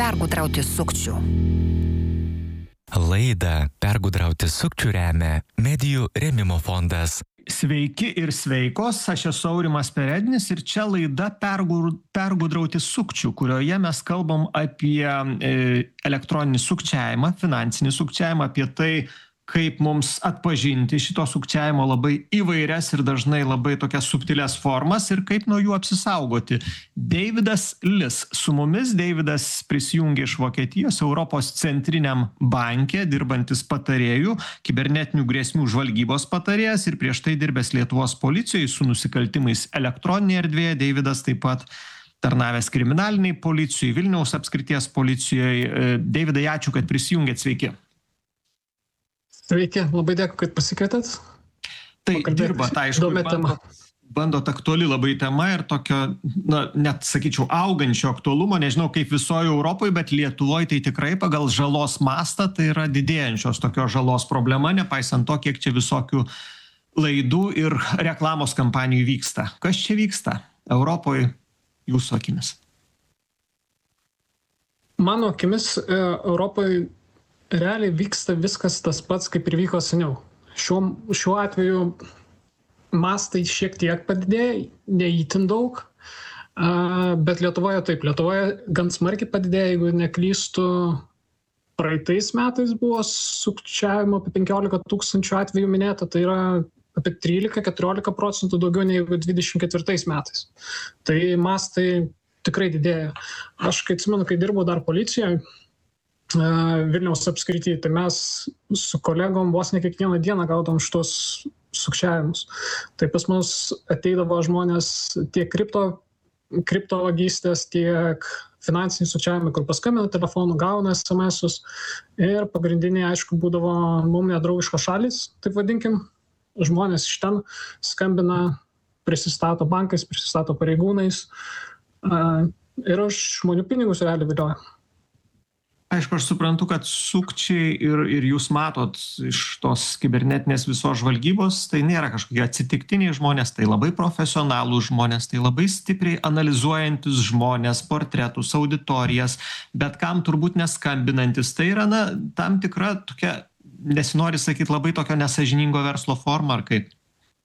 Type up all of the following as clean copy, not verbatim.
pergudrauti sukčių. Laidą Pergudrauti sukčių remia Medijų rėmimo fondas. Sveiki ir sveikos, aš esu Aurimas Perednis ir čia laida Pergudrauti sukčių, kurioje mes kalbam apie elektroninį sukčiavimą, finansinį sukčiavimą, apie tai, kaip mums atpažinti šito sukčiavimo labai įvairias ir dažnai labai tokias subtilias formas ir kaip nuo jų apsisaugoti. Deividas Lis su mumis. Deividas prisijungė iš Vokietijos, Europos centriniam banke, dirbantis patarėjų, kibernetinių grėsmių žvalgybos patarėjas ir prieš tai dirbęs Lietuvos policijoje su nusikaltimais elektroninėje erdvėje. Deividas taip pat tarnavęs kriminaliniai policijoje, Vilniaus apskrities policijoje. Deividai, ačiū, kad prisijungėt. Sveiki. Sveiki, labai dėkui, kad pasikvietėt. Tai dirbat, aišku, bandot aktuali labai tema ir tokio, net sakyčiau, augančio aktualumo, nežinau kaip visoje Europoje, bet Lietuvoje tai tikrai pagal žalos mastą tai yra didėjančios tokios žalos problema, nepaisant to, kiek čia visokių laidų ir reklamos kampanijų vyksta. Kas čia vyksta Europoje jūsų akimis? Mano akimis Europoje realiai vyksta viskas tas pats, kaip ir vyko seniau. Šiuo atveju mastai šiek tiek padidėjo, neįtin daug, bet Lietuvoje taip. Lietuvoje gan smarkiai padidėjo, jeigu neklystu, praeitais metais buvo sukčiavimo apie 15 000 atvejų minėta, tai yra apie 13-14% daugiau negu 24 metais. Tai mastai tikrai didėjo. Aš kai atsimenu, kai dirbau dar policijoje, Vilniaus apskrityje, tai mes su kolegom vos ne kiekvieną dieną gaudom šitos sukčiavimus. Tai pas mus ateidavo žmonės tiek kripto vagystės, tiek finansiniai sukčiavimai, kur paskambina telefonu, gauna SMS-us ir pagrindiniai, aišku, būdavo mum nedraugiškos šalys, taip vadinkim. Žmonės iš ten skambina, prisistato bankais, prisistato pareigūnais ir už žmonių pinigus realiai vilioja. Aišku, aš suprantu, kad sukčiai ir jūs matot iš tos kibernetinės visos žvalgybos, tai nėra kažkokie atsitiktiniai žmonės, tai labai profesionalūs žmonės, tai labai stipriai analizuojantis žmonės, portretus, auditorijas, bet kam turbūt neskambinantis. Tai yra, tam tikra tokia, nesinori sakyti, labai tokio nesąžiningo verslo forma, ar kaip?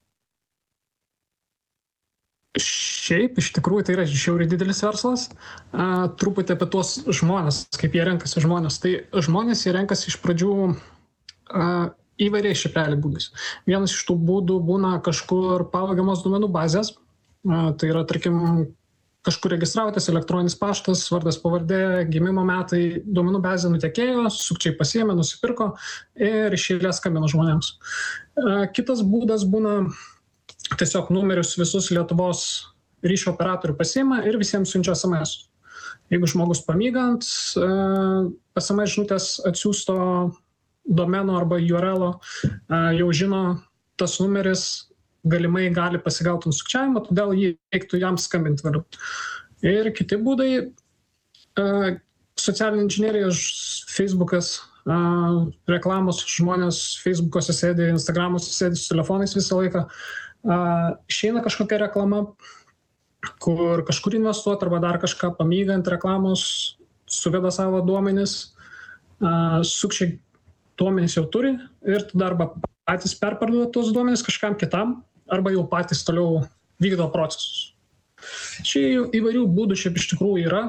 Šiaip, iš tikrųjų, tai yra žiauriai didelis verslas. Truputį apie tuos žmonės, kaip jie renkasi žmonės. Tai žmonės jie renkasi iš pradžių įvairiai šiaip realiai būdais. Vienas iš tų būdų būna kažkur pavagiamos duomenų bazės. Tai yra, tarkim, kažkur registravotis elektroninis paštas, vardas, pavardė, gimimo metai, duomenų bazė nutekėjo, sukčiai pasiėmė, nusipirko ir iš eilės skambino žmonėms. Kitas būdas būna tiesiog numerius visus Lietuvos ryšio operatorių pasiima ir visiems siunčia SMS. Jeigu žmogus pamygant, SMS žinutės atsiųsto domeno arba URL jau žino, tas numeris galimai gali pasigauti sukčiavimą, todėl jį reiktų jam skambinti vėliau. Ir kiti būdai, socialinė inžinerija, Facebookas, reklamos, žmonės Facebook'ose sėdi, Instagram'ose sėdi su telefonais visą laiką. Išeina kažkokia reklama, kur kažkur investuoti arba dar kažką pamygant reklamos, suveda savo duomenis, sukčiai duomenis jau turi ir tada arba patys perparduoda tos duomenis kažkam kitam, arba jau patys toliau vykdo procesus. Čia įvairių būdų šiaip iš tikrųjų yra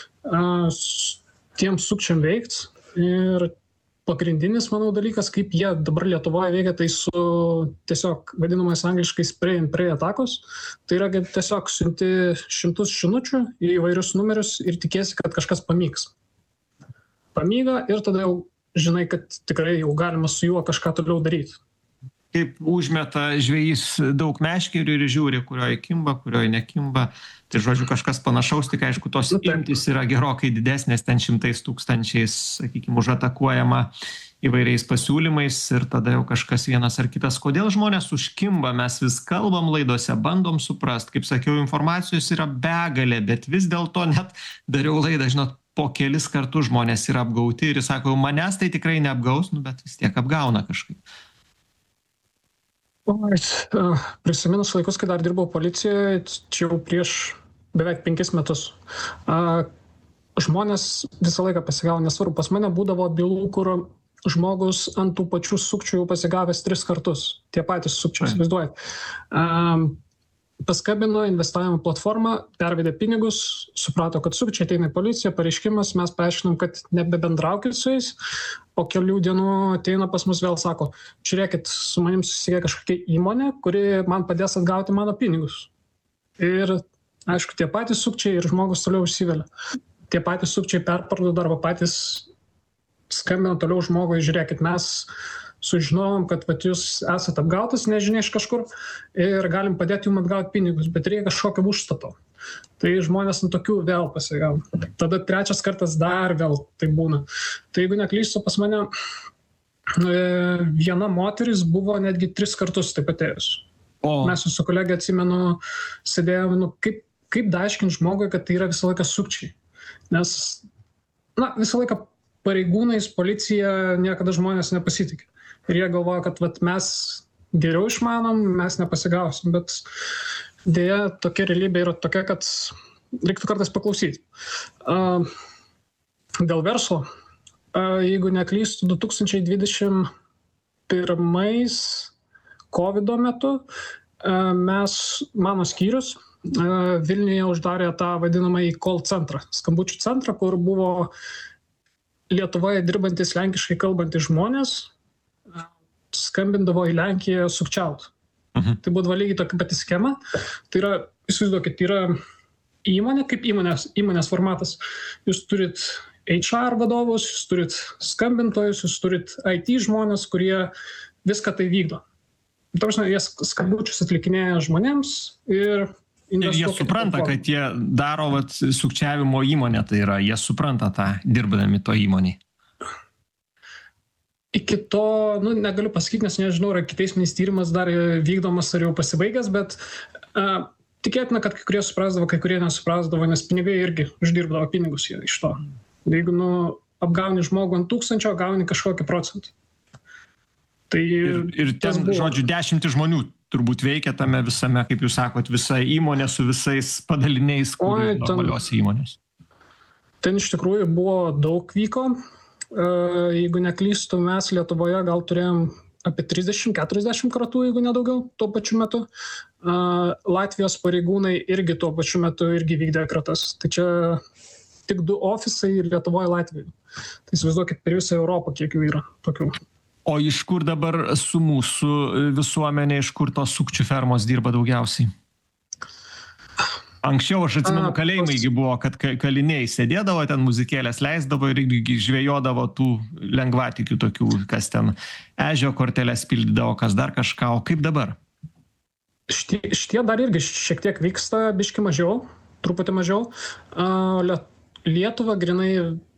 tiem sukčiam veikti ir pagrindinis, manau, dalykas, kaip jie dabar Lietuvoje veikia, tai su tiesiog vadinamais angliškai spray and pray atakos. Tai yra tiesiog siunti šimtus žinučių į įvairius numerius ir tikėsi, kad kažkas pamygs. Pamyga ir tada jau žinai, kad tikrai jau galima su juo kažką toliau daryti. Kaip užmeta žvejys daug meškerių ir žiūri, kurioje kimba, kurioje nekimba. Tai žodžiu, kažkas panašaus, tik aišku, tos imtys yra gerokai didesnės, ten 100 000, sakykime, užatakuojama įvairiais pasiūlymais ir tada jau kažkas vienas ar kitas. Kodėl žmonės užkimba? Mes vis kalbam laidose, bandom suprast. Kaip sakiau, informacijos yra begalė, bet vis dėlto net dariau laidą, žinot, po kelis kartus žmonės yra apgauti ir jis sako, manęs tai tikrai neapgaus, bet vis tiek apgauna kažkaip. Prisiminus laikus, kai dar dirbau policijoje, čia jau prieš beveik 5 metus. žmonės visą laiką pasigauna, nesvarbu, pas mane būdavo bylų, kur žmogus ant tų pačių sukčių jau pasigavęs 3 kartus, tie patys sukčiai, įsivaizduojat. Paskambino investavimo platformą, pervedė pinigus, suprato, kad sukčiai ateina į policiją, pareiškimas, mes paaiškinom, kad nebebendraukit su jais, po kelių dienų ateina pas mus vėl, sako, žiūrėkit, su manim susiekė kažkokia įmonė, kuri man padės atgauti mano pinigus. Ir, aišku, tie patys sukčiai ir žmogus toliau užsivelia. Tie patys sukčiai perparduoda arba patys skambina toliau žmogui, žiūrėkit, mes sužinom, kad jūs esate apgautas, nežinia iš kažkur, ir galim padėti jums atgauti pinigus, bet reikia kažkokio užstato. Tai žmonės ant tokių vėl pasigauna. Tada 3 kartas dar vėl tai būna. Tai jeigu neklystu, pas mane viena moteris buvo netgi 3 kartus taip atėjus. Mes su kolegė, atsimenu, sėdėjome, kaip daaiškinti žmogui, kad tai yra visą laiką sukčiai. Nes visą laiką pareigūnais, policija niekada žmonės nepasitikė. Ir jie galvoja, kad mes geriau išmanom, mes nepasigausim, bet dėja tokia realybė yra tokia, kad reiktų kartais paklausyti. Dėl verslo, jeigu neklystu, 2021 COVID metu mano skyrius Vilniuje uždarė tą vadinamąjį call centrą, skambučių centrą, kur buvo Lietuvoje dirbantis lenkiškai kalbantys žmonės, skambindavo į Lenkiją sukčiauti. Tai būdavo lygiai tokia pati schema. Tai yra, įsivaizduokit, yra įmonė, kaip įmonės formatas. Jūs turit HR vadovus, jūs turit skambintojus, jūs turit IT žmonės, kurie viską tai vykdo. Ta prasme, jie skambučius atlikinėja žmonėms ir jie supranta, kad jie daro sukčiavimo įmonę, tai yra, jie supranta tą, dirbdami to įmonėj. Iki to, negaliu pasakyti, nes nežinau, ar ikiteisminis tyrimas dar vykdomas ar jau pasibaigęs, bet tikėtina, kad kai kurie suprasdavo, kai kurie nesuprasdavo, nes pinigai irgi uždirbdavo pinigus iš to. Jeigu apgauni žmogų ant 1000, gauni kažkokį procentą. Tai ir ten, žodžiu, 10 žmonių turbūt veikia tame visame, kaip jūs sakot, visa įmonė su visais padaliniais, kurie normaliuose įmonės. Ten iš tikrųjų buvo daug vyko. Jeigu neklystu, mes Lietuvoje gal turėjom apie 30-40 kratų, jeigu nedaugiau, tuo pačiu metu. Latvijos pareigūnai irgi tuo pačiu metu irgi vykdė kratas. Tai čia tik 2 ofisai Lietuvoje, Latvijoje. Tai įsivaizduokit per visą Europą, kiek jų yra tokių. O iš kur dabar su mūsų visuomenė, iš kur tos sukčių fermos dirba daugiausiai? Anksčiau, aš atsimenu, kalėjimai buvo, kad kaliniai sėdėdavo, ten muzikėlės leisdavo ir žvejodavo tų lengvatikių tokių, kas ten ežio korteles pildydavo, kas dar kažką, o kaip dabar? Šitie dar irgi šiek tiek vyksta, biški mažiau, truputį mažiau. Lietuva, grinai,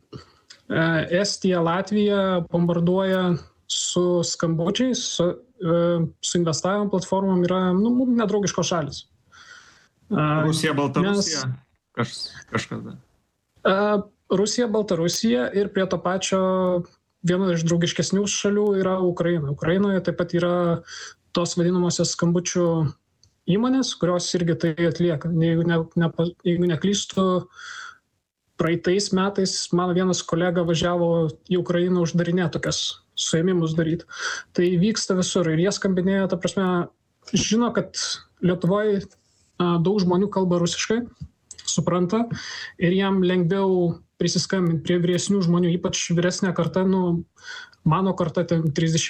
Estija, Latvija bombarduoja su skambučiais, su investavimo platformom yra nedraugiškos šalis. Rusija, Baltarusija, kažkas dar. Rusija, Baltarusija ir prie to pačio viena iš draugiškesnių šalių yra Ukraina. Ukrainoje taip pat yra tos vadinamosios skambučių įmonės, kurios irgi tai atlieka. Jeigu neklystu, praeitais metais mano vienas kolega važiavo į Ukrainą uždarinėti tokias suėmimus daryti. Tai vyksta visur ir jie skambinėja, ta prasme, žino, kad Lietuvoje daug žmonių kalba rusiškai, supranta, ir jam lengviau prisiskambinti prie vyresnių žmonių, ypač vyresnė karta, mano karta ten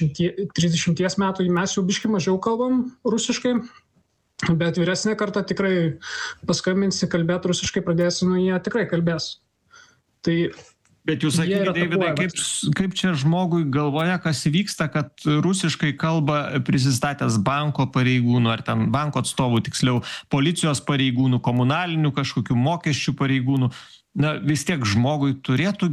30 metų, mes jau biškai mažiau kalbam rusiškai, bet vyresnė karta tikrai paskambinsi kalbėti rusiškai, pradėsi, jie tikrai kalbės. Tai bet jūs sakykite, Deividai, kaip čia žmogui galvoje, kas vyksta, kad rusiškai kalba prisistatęs banko pareigūnų, ar ten banko atstovų, tiksliau, policijos pareigūnų, komunalinių kažkokių mokesčių pareigūnų. Vis tiek žmogui turėtų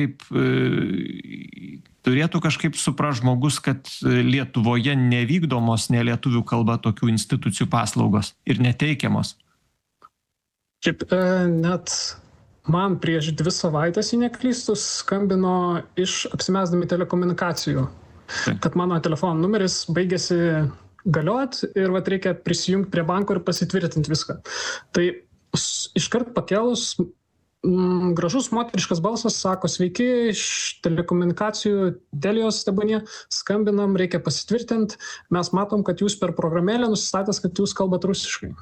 kažkaip suprast žmogus, kad Lietuvoje nevykdomos nelietuvių kalba tokių institucijų paslaugos ir neteikiamos. Šiaip net man prieš 2 savaitės, jei neklystus, skambino iš apsimesdami telekomunikacijų, kad mano telefono numeris baigėsi galiot ir reikia prisijungti prie banko ir pasitvirtinti viską. Tai iškart pakėlus gražus moteriškas balsas sako, sveiki, iš telekomunikacijų Telijos tebūnie, skambinam, reikia pasitvirtinti, mes matom, kad jūs per programėlę nusistatęs, kad jūs kalbat rusiškai.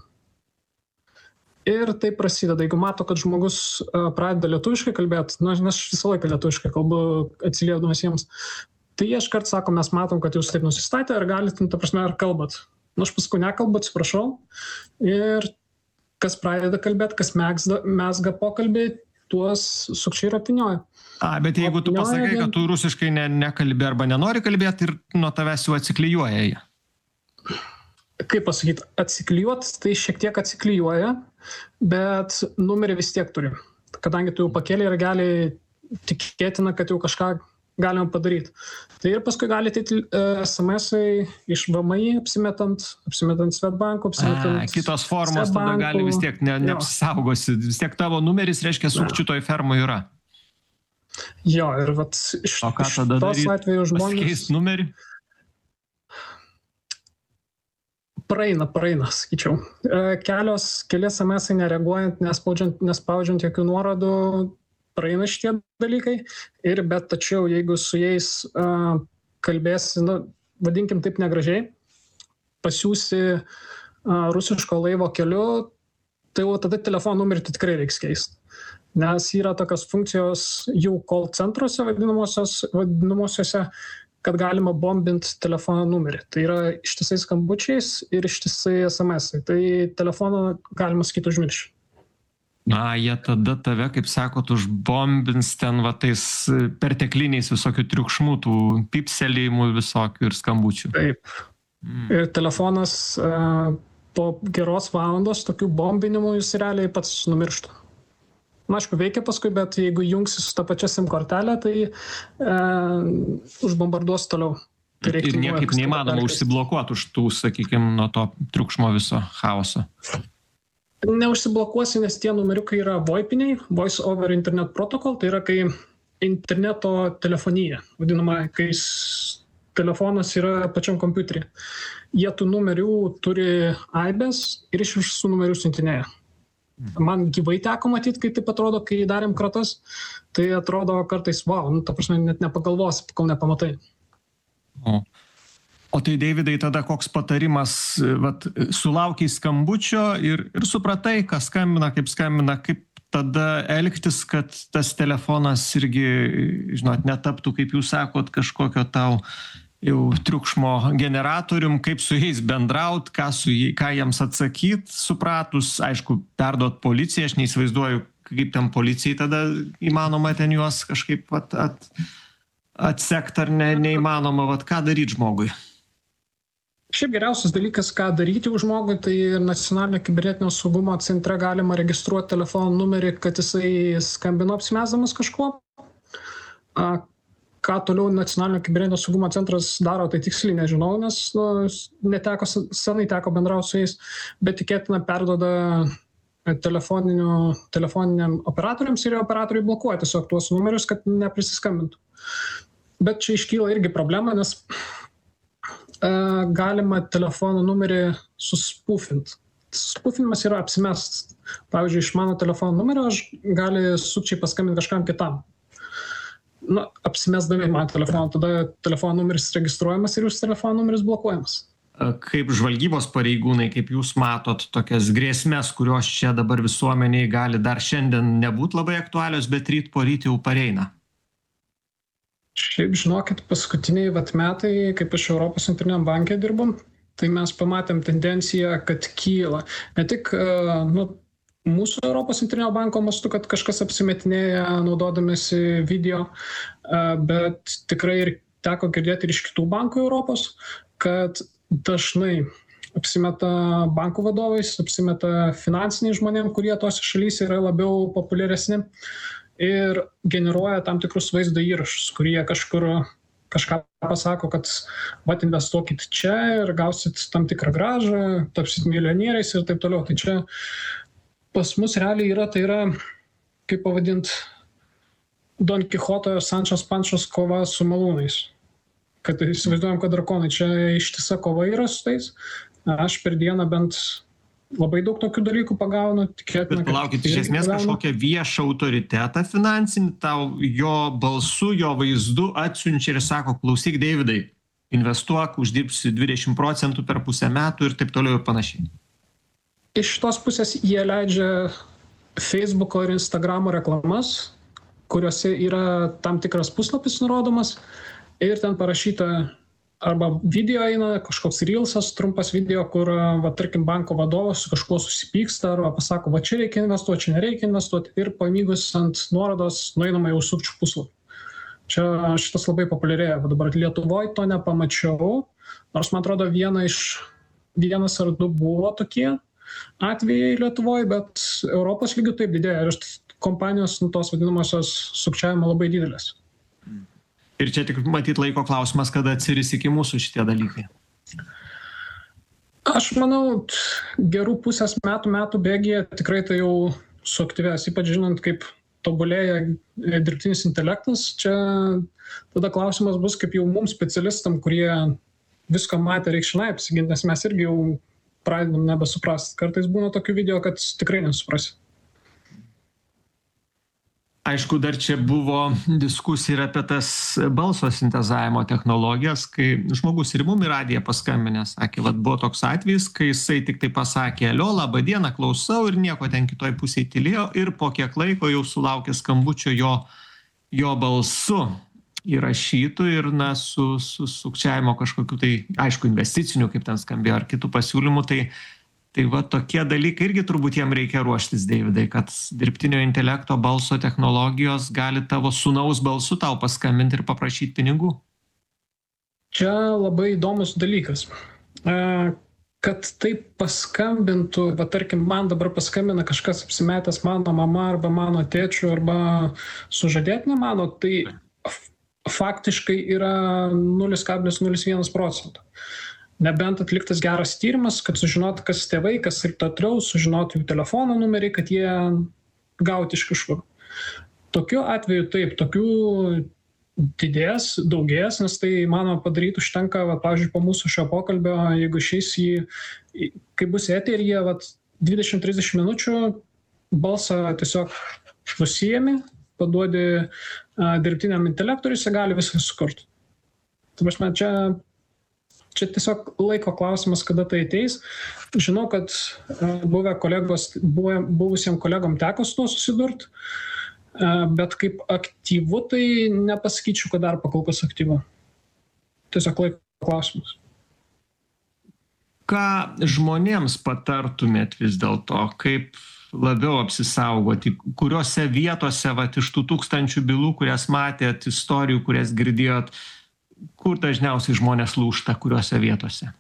Ir tai prasideda, jeigu mato, kad žmogus pradeda lietuviškai kalbėti, nes aš visą laiką lietuviškai kalbu atsiliepdamas jiems, tai jie iškart sako, mes matom, kad jūs taip nusistatę, ar galite, ta prasme, ar kalbat. Aš paskui nekalbu, atsiprašau. Ir kas pradeda kalbėti, kas mesga pokalbį, tuos sukčiai ir apvynioja. Bet jeigu tu pasakai, kad tu rusiškai nekalbi arba nenori kalbėti ir nuo tavęs jau atsiklijuoja jie. Kaip pasakyti, atsiklijuot, tai šiek tiek atsiklijuoja, bet numerį vis tiek turi. Kadangi tu jau pakėlė ir gali tikėtina, kad jau kažką galima padaryti. Tai ir paskui gali ateiti SMS-ai iš VMI apsimetant Swedbanku, apsimetant kitos formos tada gali vis tiek neapsisaugosi. Vis tiek tavo numeris, reiškia, sukčių toj fermoj yra. Jo, ir vat iš tos atveju žmonės... Pasikeist numerį? Praeina, sakyčiau. Keli SMS-ai nereaguojant, nespaudžiant jokių nuorodų, praeina šitie dalykai, bet tačiau jeigu su jais kalbėsi, vadinkim taip negražiai, pasiūsi rusiško laivo keliu, tai jau tada telefono numerį tikrai reiks keisti. Nes yra tokios funkcijos jų call centruose vadinamosiose, kad galima bombinti telefono numerį. Tai yra ištisai skambučiais ir ištisai SMS-ai. Tai telefoną galima sakyti užmiršti. Jie tada tave, kaip sakot, užbombins ten tais pertekliniais visokių triukšmų, tų pipselėjimų visokių ir skambučių. Taip. Ir telefonas po geros valandos tokių bombinimų jis realiai pats numiršta. Aišku, veikia paskui, bet jeigu jungsi su ta pačia SIM kortelė, tai užbombarduos toliau. Tai ir niekaip neįmanoma užsiblokuoti už tų, sakykime, nuo to triukšmo viso chaoso. Neužsiblokuosi, nes tie numeriukai yra VoIP-iniai, Voice over Internet Protocol, tai yra kai interneto telefonija, vadinama, kai telefonas yra pačiam kompiuterį. Jie tų numerių turi aibės ir iš visų numerių siuntinėja. Man gyvai teko matyti, kai taip atrodo, kai darėm kratas, tai atrodo kartais, ta prasme, net nepagalvosi, kol nepamatai. O tai, Deividai, tada koks patarimas, sulaukiai skambučio ir supratai, kas skambina, kaip tada elgtis, kad tas telefonas irgi, netaptų, kaip jūs sakot, kažkokio tau jau triukšmo generatorium, kaip su jais bendraut, ką jiems atsakyt, supratus, aišku, perduot policijai, aš neįsivaizduoju, kaip ten policijai tada įmanoma ten juos kažkaip atsekt ar neįmanoma, ką daryt žmogui? Šiaip geriausias dalykas, ką daryti už žmogui, tai Nacionalinio kibernetinio saugumo centre galima registruoti telefono numerį, kad jisai skambino apsimesdamas kažkuo. Ką toliau Nacionalinio kibernetinio saugumo centras daro, tai tiksliai nežinau, nes senai teko bendrauti su jais, bet tikėtina perduoda telefoniniam operatoriams ir operatoriai blokuoja tiesiog tuos numerius, kad neprisiskambintų. Bet čia iškyla irgi problema, nes galima telefono numerį suspūfinti. Spūfinimas yra apsimestas. Pavyzdžiui, iš mano telefono numerio aš gali sukčiai paskambinti kažkam kitam. Apsimesdami man telefoną, tada telefono numeris registruojamas ir jūsų telefono numeris blokuojamas. Kaip žvalgybos pareigūnai, kaip jūs matot tokias grėsmes, kurios čia dabar visuomeniai gali dar šiandien nebūti labai aktualios, bet ryt po ryt jau pareina? Šiaip žinokit, paskutiniai metai, kaip aš Europos centriniam banke dirbom, tai mes pamatėm tendenciją, kad kyla. Ne tik mūsų Europos centrinio banko mastu, kad kažkas apsimetinėja naudodamėsi video, bet tikrai ir teko girdėti ir iš kitų bankų Europos, kad dažnai apsimeta bankų vadovais, apsimeta finansiniai žmonėm, kurie tose šalyse yra labiau populiaresni. Ir generuoja tam tikrus vaizdo įrašus, kurie kažką pasako, kad investuokit čia ir gausit tam tikrą grąžą, tapsit milijonieriais ir taip toliau. Tai čia pas mus realiai tai yra, kaip pavadint, Don Kichoto Sančos Pančos kova su malūnais. Kad įsivaizduojam, kad drakonai čia ištisa kova yra su tais. Aš per dieną bent labai daug tokių dalykų pagaunu. Bet palaukit, iš esmės kažkokią viešą autoritetą finansinį tau jo balsu, jo vaizdu atsiunčia ir sako, klausyk, Deividai, investuok, uždirbsi 20% per pusę metų ir taip toliau ir panašiai. Iš tos pusės jie leidžia Facebooko ir Instagramo reklamas, kuriuose yra tam tikras puslapis nurodomas ir ten parašyta arba video eina, kažkoks reelsas, trumpas video, kur, va, tarkim, banko vadovas su kažkuo susipyksta arba pasako, va, čia reikia investuoti, čia nereikia investuoti ir pamygus ant nuorodos nueinama jau sukčių puslapį. Čia šitas labai populiarėja, va, dabar Lietuvoje to nepamačiau, nors man atrodo vienas ar du buvo tokie atvejai Lietuvoje, bet Europos lygių taip didėja ir kompanijos tos vadinamosios sukčiavimo labai didelės. Ir čia tik matyt laiko klausimas, kada atsiris iki mūsų šitie dalykai. Aš manau, gerų pusės metų bėgyje tikrai tai jau suaktyvės, ypač žinant, kaip tobulėja dirbtinis intelektas. Čia tada klausimas bus, kaip jau mums specialistam, kurie visko matė, reikia šiandien apsiginti, nes mes irgi jau pradedam nebesuprasti. Kartais būna tokių video, kad tikrai nesuprasi. Aišku, dar čia buvo diskusija ir apie tas balso sintezavimo technologijas, kai žmogus ir mum į radiją paskambinęs, sakė, vat buvo toks atvejis, kai jisai tik tai pasakė, alio, laba diena, klausau ir nieko ten kitoj pusėje tylėjo ir po kiek laiko jau sulaukė skambučio jo balsu įrašytų ir na, su sukčiavimo kažkokiu tai, aišku, investicinių, kaip ten skambėjo, ar kitų pasiūlymų, tai va tokie dalykai irgi turbūt jiem reikia ruoštis, Deividai, kad dirbtinio intelekto balso technologijos gali tavo sūnaus balsu tau paskambinti ir paprašyti pinigų. Čia labai įdomus dalykas. Kad taip paskambintų, va tarkim, man dabar paskambina kažkas apsimetęs mano mama arba mano tėčiu arba sužadėtinė mano, tai faktiškai yra 0,01%. Nebent atliktas geras tyrimas, kad sužinoti, kas tėvai, kas ir tatriau, sužinoti jų telefono numerį, kad jie gauti iš kažkur. Tokiu atveju taip, tokių didės, daugės, nes tai mano padaryti užtenka, va, pavyzdžiui, po mūsų šio pokalbio, jeigu išeis kai bus eteryje, 20-30 minučių balsą tiesiog nusijėmi, paduodi dirbtiniam intelektui, jis gali viską sukurti. Tai prasme, čia tiesiog laiko klausimas, kada tai ateis. Žinau, kad buvusiem kolegom teko su tuo susidurti, bet kaip aktyvu, tai nepasakyčiau, kad dar pakol kas aktyvu. Tiesiog laiko klausimas. Ką žmonėms patartumėt vis dėlto, kaip labiau apsisaugoti, kuriuose vietose, iš tų tūkstančių bylų, kurias matėt, istorijų, kurias girdėjot, kur dažniausiai žmonės lūžta, kuriuose vietose?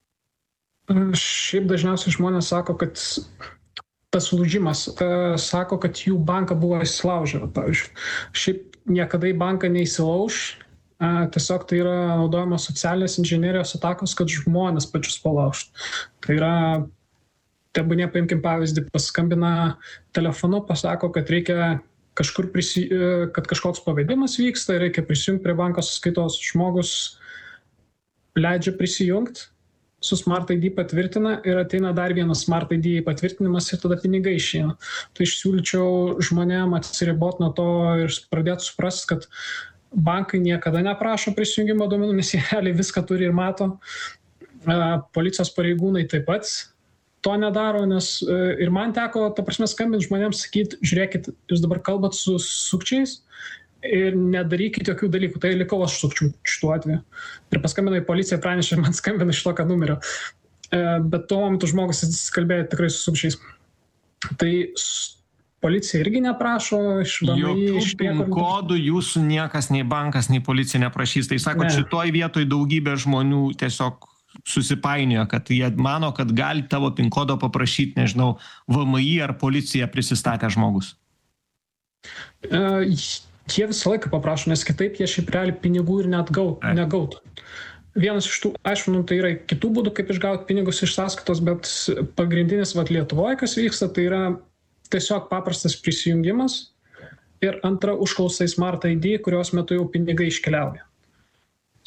Šiaip dažniausiai žmonės sako, kad tas lūžimas, sako, kad jų banką buvo įsilaužę, pavyzdžiui. Šiaip niekada į banką neįsilauž, tiesiog tai yra naudojamos socialinės inžinerijos atakos, kad žmonės pačius palaužtų. Tai yra, tebūnie paimkim pavyzdį, paskambina telefonu, pasako, kad reikia kažkur kad kažkoks pavedimas vyksta, reikia prisijungti prie banko sąskaitos, žmogus leidžia prisijungti, su Smart ID patvirtina ir ateina dar vienas Smart ID patvirtinimas ir tada pinigai išeina. Tai išsiūlyčiau žmonėm atsiriboti nuo to ir pradėti suprasti, kad bankai niekada neprašo prisijungimo duomenų, nes jie realiai viską turi ir mato. Policijos pareigūnai taip pat to nedaro, nes ir man teko, ta prasme, skambinti žmonėms, sakyti, žiūrėkit, jūs dabar kalbat su sukčiais ir nedarykit jokių dalykų. Tai likau aš sukčių šituo atveju. Ir paskambino į policiją, pranešė, man skambina iš tokio numerio. Bet tuo momentu žmogus kalbėjo tikrai su sukčiais. Tai policija irgi neprašo iš VMI. Jokių PIN kodų jūsų niekas, nei bankas, nei policija neprašys. Tai sako, šitoj vietoj daugybė žmonių tiesiog susipainioja, kad jie mano, kad gali tavo PIN kodo paprašyti, nežinau, VMI ar policija prisistatę žmogus. Jie visą laiką paprašo, nes kitaip jie šiaip realiai pinigų ir net negautų. Vienas iš tų, aišku, tai yra kitų būdų, kaip išgauti pinigus iš sąskaitos, bet pagrindinis Lietuvoje, kas vyksta, tai yra tiesiog paprastas prisijungimas ir antra užklausa į Smart ID, kurios metu jau pinigai iškeliauja.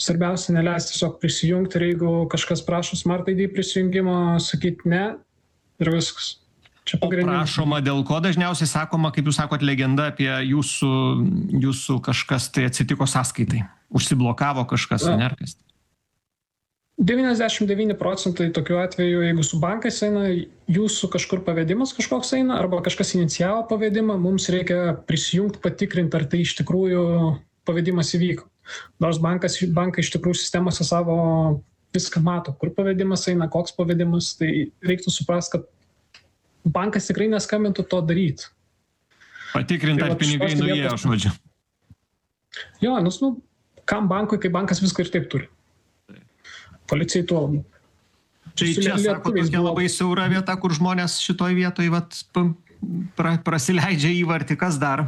Svarbiausia neleisti tiesiog prisijungti ir jeigu kažkas prašo Smart ID prisijungimo, sakyti ne, ir viskas. Čia O prašoma, dėl ko dažniausiai sakoma, kaip jūs sakot, legenda apie jūsų kažkas tai atsitiko sąskaitai? Užsiblokavo kažkas, ne ar kas? 99% tokių atvejų, jeigu su bankais eina, jūsų kažkur pavedimas kažkoks eina, arba kažkas inicijavo pavedimą, mums reikia prisijungti, patikrinti, ar tai iš tikrųjų pavedimas įvyko. Nors bankai iš tikrųjų sistemose savo viską mato, kur pavedimas eina, koks pavedimas, tai reiktų suprasti, kad bankas tikrai neskambintų to daryti. Patikrinti, ar pinigai nuėjo, žodžiu. Jo, nes, kam bankui, kai bankas viską ir taip turi. Policijai tuo. Čia sako, tokia labai siaura vieta, kur žmonės šitoj vietoj prasileidžia įvartį. Kas dar?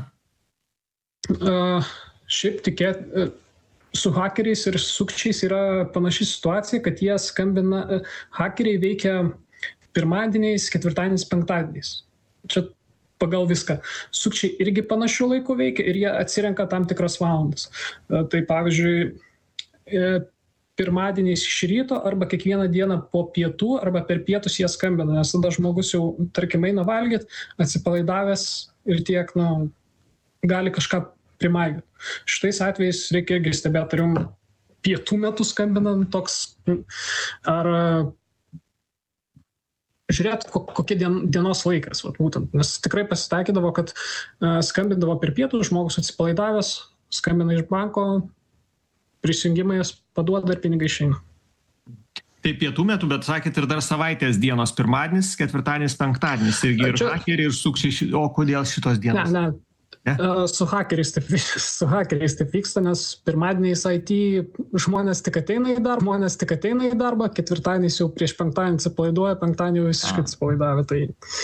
Šiaip su hakeriais ir sukčiais yra panaši situacija, kad jie skambina, hakeriai veikia pirmadieniais, ketvirtadieniais, penktadieniais. Čia pagal viską. Sukčiai irgi panašių laikų veikia ir jie atsirenka tam tikras valandas. Tai pavyzdžiui, pirmadieniais iš ryto arba kiekvieną dieną po pietų arba per pietus jie skambina, nes tada žmogus jau, tarkim, eina valgyti, atsipalaidavęs ir tiek, gali kažką primaigyti. Šitais atvejais reikia irgi stebėti, ar jums pietų metu skambinant toks, ar žiūrėt, kokie dienos laikas, būtent. Nes tikrai pasitaikydavo, kad skambindavo per pietų, žmogus atsipalaidavęs, skambina iš banko, prisijungimais paduoda ir pinigai išeina. Tai pietų metu, bet sakėt ir dar savaitės dienos, pirmadienis, ketvirtadienis, penktadienis, irgi ir hakeriai, ir sukčiai, o kodėl šitos dienos? Ne. Su hakeriais taip vyksta, nes pirmadieniais IT žmonės tik ateina į darbą, ketvirtadieniais jau prieš penktadienį atsipalaiduoja, penktadienį jau visiškai atsipalaidavę. Tai